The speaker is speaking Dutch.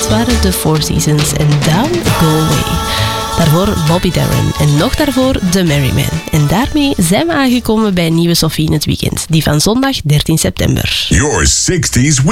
dat waren de Four Seasons en Down Go Away. Daarvoor Bobby Darin en nog daarvoor The Merryman. En daarmee zijn we aangekomen bij Nieuwe Sophie in het weekend, die van zondag 13 september. Your 60s